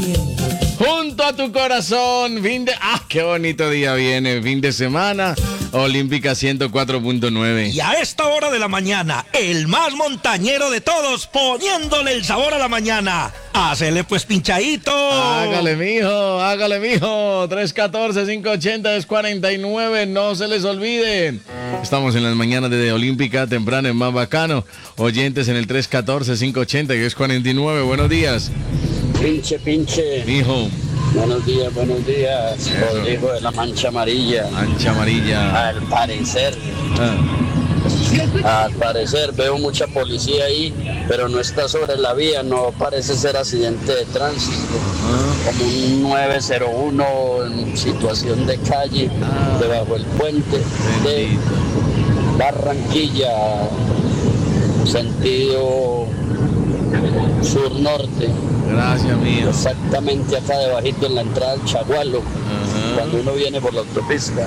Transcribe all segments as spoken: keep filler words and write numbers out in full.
Junto a tu corazón, fin de... ¡Ah, qué bonito día viene! Fin de semana, Olímpica ciento cuatro punto nueve. Y a esta hora de la mañana, el más montañero de todos, poniéndole el sabor a la mañana. ¡Hacele pues, pinchadito! Hágale, mijo, hágale, mijo. tres uno cuatro, cinco ocho cero, cuatro nueve, no se les olvide. Estamos en las mañanas de Olímpica, temprano, en más bacano. Oyentes en el tres uno cuatro, cinco ocho cero, que es cuarenta y nueve. Buenos días. Pinche, pinche. Mijo. Buenos días, buenos días. Rodrigo de la Mancha Amarilla. Mancha Amarilla. Al parecer. Ah. Al parecer veo mucha policía ahí, pero no está sobre la vía, no parece ser accidente de tránsito. Ah. Como un nueve cero uno en situación de calle, Ah. debajo del puente de Barranquilla, sentido sur-norte. Gracias, mío. Exactamente acá debajito en la entrada al Chagualo. Ajá. Cuando uno viene por la autopista.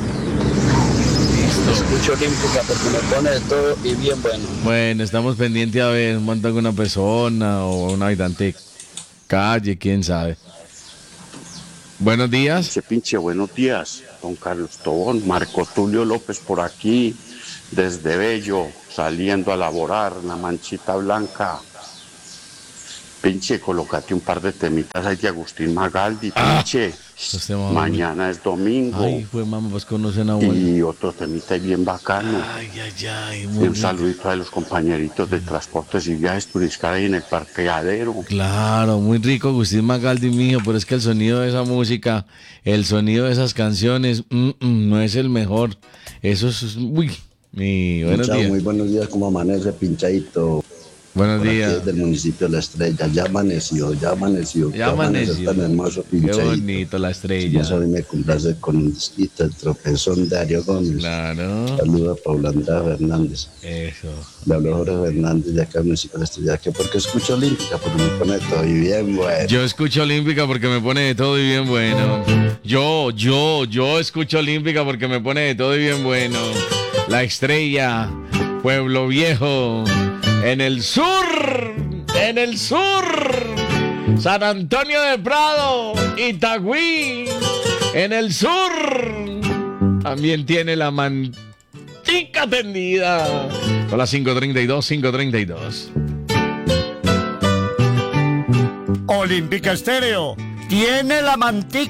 Escucho Olímpica porque me pone de todo y bien bueno. Bueno, estamos pendientes a ver, monta alguna persona o un habitante de calle, quién sabe. Buenos días. Pinche, pinche, buenos días, don Carlos Tobón, Marco Tulio López por aquí, desde Bello, saliendo a laborar, la manchita blanca. Pinche, colócate un par de temitas ahí de Agustín Magaldi, pinche. Ah, mañana es domingo. Ay, pues mamá, pues conocen a uno. Y otro temita ahí bien bacano. Ay, ay, ay. Y Muy un bien. saludito a los compañeritos de transportes y viajes turísticos ahí en el parqueadero. Claro, muy rico Agustín Magaldi, mijo, pero es que el sonido de esa música, el sonido de esas canciones, mm, mm, no es el mejor. Eso es, uy, mi, buenos Chao, días. muy buenos días, ¿cómo amanece, pinchadito? Buenos Por aquí días. desde el municipio de La Estrella, ya amaneció, ya amaneció. Ya amaneció. Tan hermoso, Qué pinchadito. bonito la estrella. Más a mí me complace con un disquito, el tropezón de Ario Gómez. Claro. Saluda a Paula Andrea Fernández. Eso. Le habló Jorge Fernández de acá al municipio de La Estrella, que porque escucho Olímpica, porque me pone todo y bien bueno. Yo escucho Olímpica porque me pone de todo y bien bueno. Yo, yo, yo escucho Olímpica porque me pone de todo y bien bueno. La Estrella, Pueblo Viejo, en el sur, en el sur, San Antonio de Prado, Itagüí, en el sur, también tiene la mantica tendida. Son las cinco treinta y dos, cinco treinta y dos. Olímpica Estéreo tiene la mantica